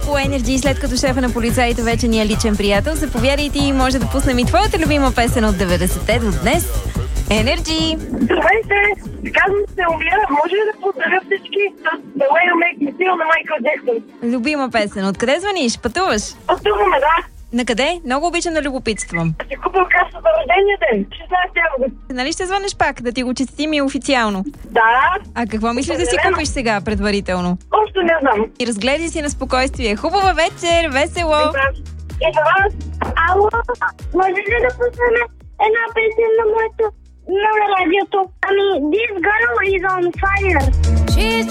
по Energy, след като шефа на полицаите вече ни е личен приятел. Заповядай ти и може да пуснем и твоята любима песен от 90-те до днес. Energy! Здравейте! Казвам се Умира. Може ли да поздравя всички с The Way You Make Me Feel на Майкъл Джексън? Любима песен. Откъде звъниш? Пътуваш? Пътуваме, да. На къде? Много обичам да любопитствам. Ще купил каса за рождения ден. 16 август. Нали ще звънеш пак, да ти го честитим и официално? Да. А какво мислиш да си купиш сега предварително? Още не знам. И разгледай си на спокойствие. Хубава вечер, весело! И за вас. Ало, може ли да пуснем една песен на моето на радиото? Ами, This Girl is on Fire.